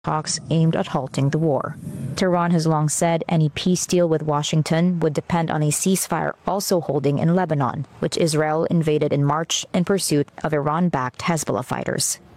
talks aimed at halting the war. Tehran has long said any peace deal with Washington would depend on a ceasefire also holding in Lebanon, which Israel invaded in March in pursuit of Iran-backed Hezbollah fighters.